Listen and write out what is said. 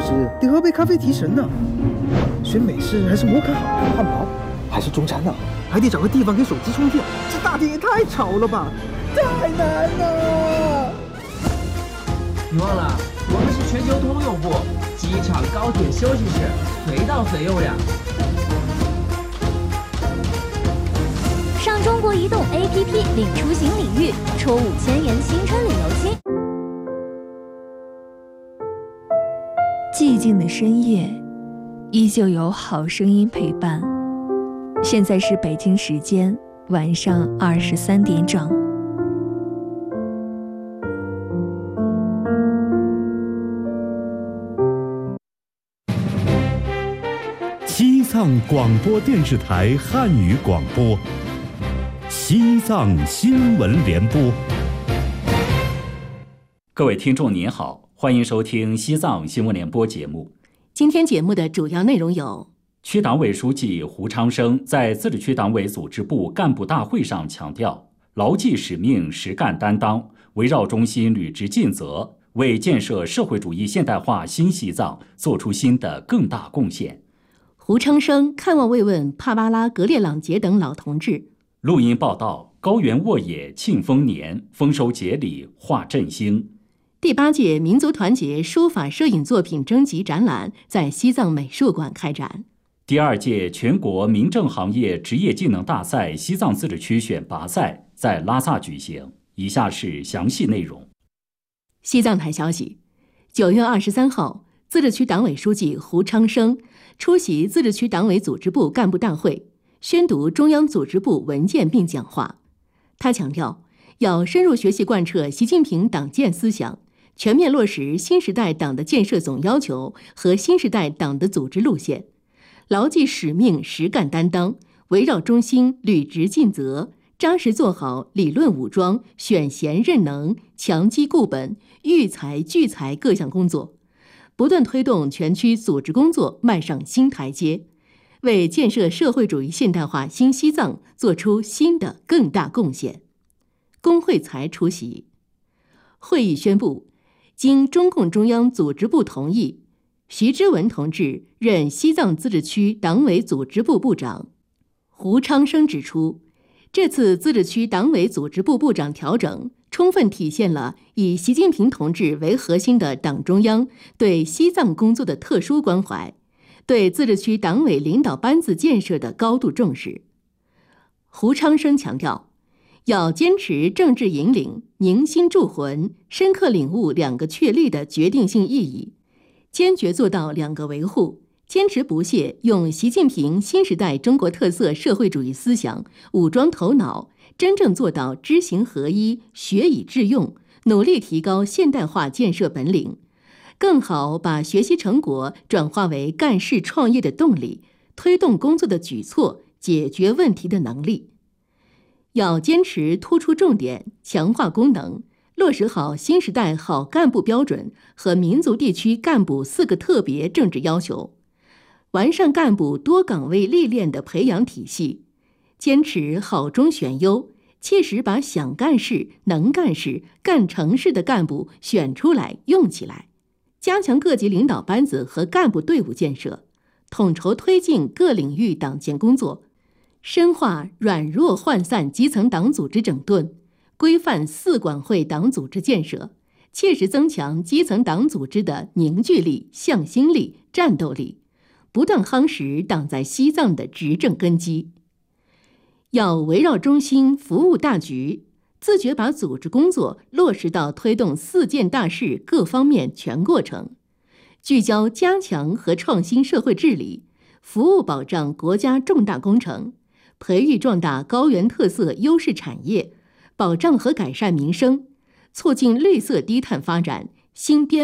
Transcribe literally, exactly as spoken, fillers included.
时得喝杯咖啡提神呢。选美式还是摩卡好？汉堡还是中餐呢？还得找个地方给手机充电。这大厅也太吵了吧，太难了。 你忘了，我们是全球通用部，机场、高铁、休息室，随到随用呀。 上中国移动 A P P 领出行礼遇，抽五千元新春旅游金。 寂静的深夜，依旧有好声音陪伴。现在是北京时间晚上二十三点整。 西藏广播电视台汉语广播，西藏新闻联播。 各位听众您好，欢迎收听西藏新闻联播节目。 今天节目的主要内容有： 区党委书记胡昌生在自治区党委组织部干部大会上强调，牢记使命，实干担当，围绕中心履职尽责，为建设社会主义现代化新西藏做出新的更大贡献。 胡昌生看望慰问帕巴拉格列朗杰等老同志。 录音报道：高原沃野庆丰年，丰收节礼化振兴。 第八届民族团结书法摄影作品征集展览在西藏美术馆开展。 第二届全国民政行业职业技能大赛西藏自治区选拔赛在拉萨举行。以下是详细内容。 西藏台消息，九月二十三号，自治区党委书记胡昌生出席自治区党委组织部干部大会，宣读中央组织部文件并讲话。他强调，要深入学习贯彻习近平党建思想，全面落实新时代党的建设总要求和新时代党的组织路线，牢记使命，实干担当，围绕中心，履职尽责，扎实做好理论武装、选贤任能、强基固本、育才聚才各项工作，不断推动全区组织工作迈上新台阶，为建设社会主义现代化新西藏做出新的更大贡献。龚惠才出席会议，宣布，经中共中央组织部同意，徐之文同志任西藏自治区党委组织部部长。胡昌生指出，这次自治区党委组织部部长调整，充分体现了以习近平同志为核心的党中央对西藏工作的特殊关怀，对自治区党委领导班子建设的高度重视。胡昌生强调，要坚持政治引领、凝心铸魂，深刻领悟两个确立的决定性意义，坚决做到两个维护，坚持不懈用习近平新时代中国特色社会主义思想武装头脑，真正做到知行合一、学以致用，努力提高现代化建设本领，更好把学习成果转化为干事创业的动力，推动工作的举措、解决问题的能力。要坚持突出重点，强化功能，落实好新时代好干部标准和民族地区干部四个特别政治要求，完善干部多岗位历练的培养体系，坚持好中选优，切实把想干事、能干事、干成事的干部选出来用起来，加强各级领导班子和干部队伍建设，统筹推进各领域党建工作，深化软弱涣散基层党组织整顿，规范四管会党组织建设，切实增强基层党组织的凝聚力、向心力、战斗力，不断夯实党在西藏的执政根基。要围绕中心服务大局，自觉把组织工作落实到推动四件大事各方面全过程，聚焦加强和创新社会治理，服务保障国家重大工程，培育壮大高原特色优势产业，保障和改善民生，促进绿色低碳发展，新编